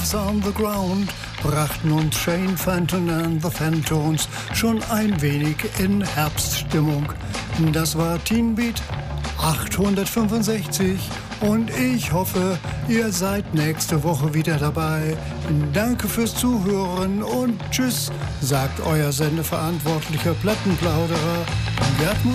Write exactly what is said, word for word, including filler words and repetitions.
Boots on the Ground brachten uns Shane Fenton and the Fentones schon ein wenig in Herbststimmung. Das war Teen Beat achthundertfünfundsechzig und ich hoffe, ihr seid nächste Woche wieder dabei. Danke fürs Zuhören und tschüss, sagt euer Sendeverantwortlicher Plattenplauderer Gerd